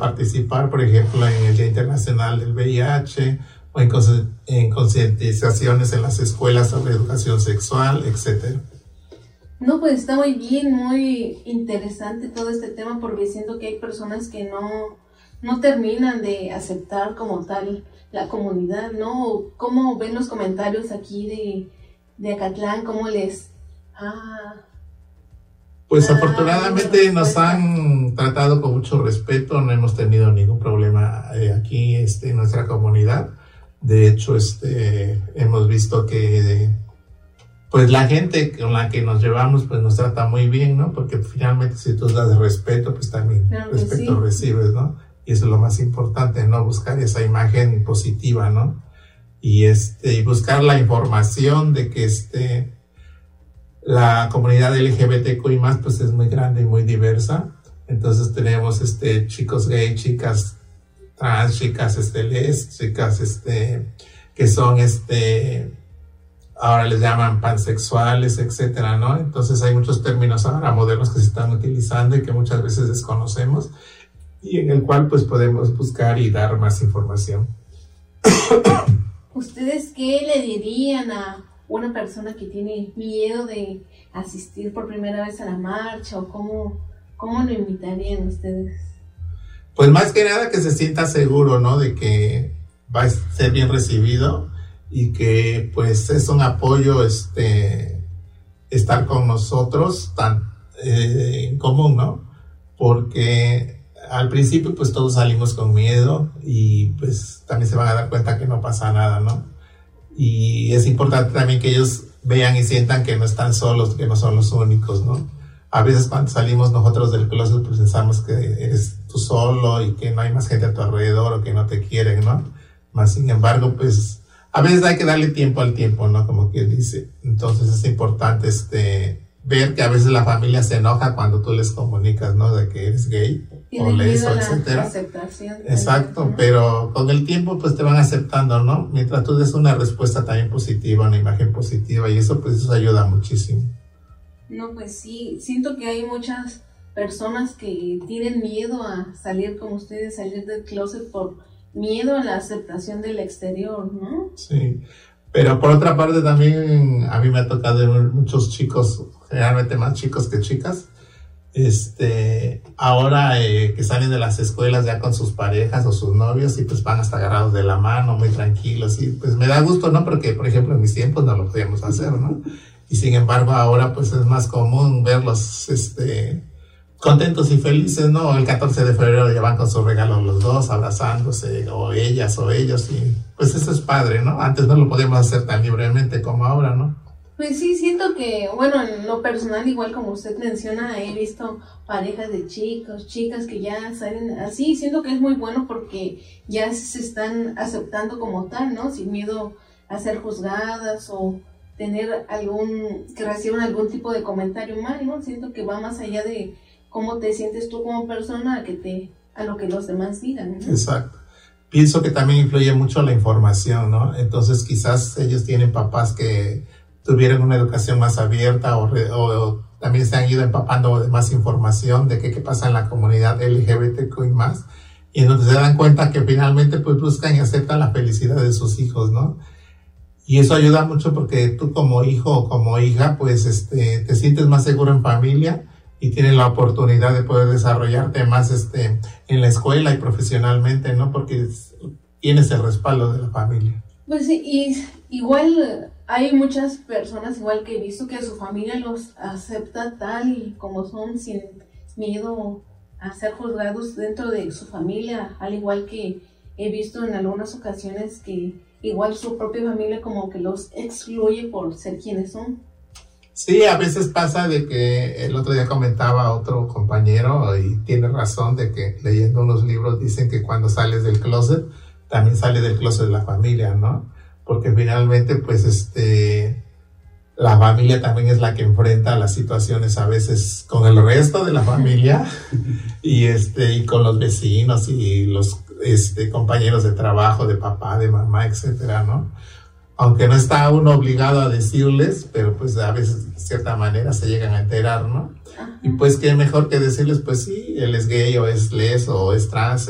participar, por ejemplo, en el Día Internacional del VIH o en concientizaciones en las escuelas sobre educación sexual, etcétera. No, pues está muy bien, muy interesante todo este tema, porque siento que hay personas que no terminan de aceptar como tal la comunidad, ¿no? ¿Cómo ven los comentarios aquí de Acatlán? ¿Cómo les Pues afortunadamente nos han tratado con mucho respeto, no hemos tenido ningún problema aquí en nuestra comunidad. De hecho, hemos visto que pues la gente con la que nos llevamos pues nos trata muy bien, ¿no? Porque finalmente si tú das respeto, pues también respeto recibes, ¿no? Y eso es lo más importante, ¿no? Buscar esa imagen positiva, ¿no? Y buscar la información de que la comunidad LGBTQI+, pues es muy grande y muy diversa. Entonces tenemos chicos gay, chicas trans, chicas les, chicas que son ahora les llaman pansexuales, etcétera, ¿no? Entonces hay muchos términos ahora modernos que se están utilizando y que muchas veces desconocemos y en el cual pues podemos buscar y dar más información. ¿Ustedes qué le dirían a una persona que tiene miedo de asistir por primera vez a la marcha, o cómo lo invitarían ustedes? Pues más que nada que se sienta seguro, ¿no? De que va a ser bien recibido y que pues es un apoyo estar con nosotros en común, ¿no? Porque al principio pues todos salimos con miedo y pues también se van a dar cuenta que no pasa nada, ¿no? Y es importante también que ellos vean y sientan que no están solos, que no son los únicos, ¿no? A veces cuando salimos nosotros del closet pues pensamos que eres tú solo y que no hay más gente a tu alrededor o que no te quieren, ¿no? Más sin embargo, pues a veces hay que darle tiempo al tiempo, ¿no? Como quien dice. Entonces es importante ver que a veces la familia se enoja cuando tú les comunicas, ¿no? De que eres gay o les, etcétera. Exacto, ¿no? Pero con el tiempo pues te van aceptando, ¿no? Mientras tú des una respuesta también positiva, una imagen positiva, y eso pues eso ayuda muchísimo. No, pues sí, siento que hay muchas personas que tienen miedo a salir como ustedes, salir del closet por miedo a la aceptación del exterior, ¿no? Sí, pero por otra parte también a mí me ha tocado ver muchos chicos, generalmente más chicos que chicas, ahora que salen de las escuelas ya con sus parejas o sus novios y pues van hasta agarrados de la mano, muy tranquilos, y pues me da gusto, ¿no? Porque por ejemplo en mis tiempos no lo podíamos hacer, ¿no? Y sin embargo ahora pues es más común verlos contentos y felices, ¿no? El 14 de febrero ya van con sus regalos los dos, abrazándose, o ellas o ellos, y pues eso es padre, ¿no? Antes no lo podíamos hacer tan libremente como ahora, ¿no? Pues sí, siento que, bueno, en lo personal, igual como usted menciona, he visto parejas de chicos, chicas que ya salen así, siento que es muy bueno porque ya se están aceptando como tal, ¿no? Sin miedo a ser juzgadas o tener que reciban algún tipo de comentario mal, ¿no? Siento que va más allá de cómo te sientes tú como persona a lo que los demás digan, ¿no? Exacto. Pienso que también influye mucho la información, ¿no? Entonces quizás ellos tienen papás que tuvieron una educación más abierta o también se han ido empapando de más información de qué pasa en la comunidad LGBTQI+, y entonces se dan cuenta que finalmente pues buscan y aceptan la felicidad de sus hijos, ¿no? Y eso ayuda mucho porque tú como hijo o como hija pues te sientes más seguro en familia y tienes la oportunidad de poder desarrollarte más en la escuela y profesionalmente, ¿no? Porque tienes el respaldo de la familia. Pues sí, y igual hay muchas personas igual que he visto que su familia los acepta tal y como son, sin miedo a ser juzgados dentro de su familia, al igual que he visto en algunas ocasiones que igual su propia familia como que los excluye por ser quienes son. Sí, a veces pasa de que el otro día comentaba otro compañero y tiene razón de que leyendo unos libros dicen que cuando sales del closet, también sale del closet de la familia, ¿no? Porque finalmente pues la familia también es la que enfrenta las situaciones a veces con el resto de la familia y con los vecinos y los compañeros de trabajo, de papá, de mamá, etcétera, ¿no? Aunque no está uno obligado a decirles, pero pues a veces de cierta manera se llegan a enterar, ¿no? Y pues qué mejor que decirles, pues sí, él es gay o es les o es trans,